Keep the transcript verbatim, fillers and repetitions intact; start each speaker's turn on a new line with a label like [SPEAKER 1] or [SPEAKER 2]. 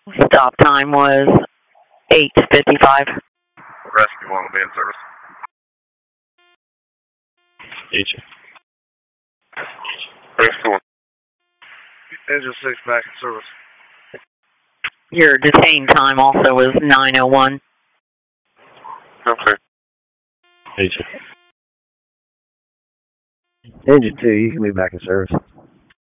[SPEAKER 1] Stop time was eight fifty-five.
[SPEAKER 2] Rescue one will be in service.
[SPEAKER 3] Agent.
[SPEAKER 2] Rescue one. Engine six back in service.
[SPEAKER 1] Your detained time also was nine oh one.
[SPEAKER 2] Okay.
[SPEAKER 3] Agent.
[SPEAKER 4] Engine two, you can be back in service.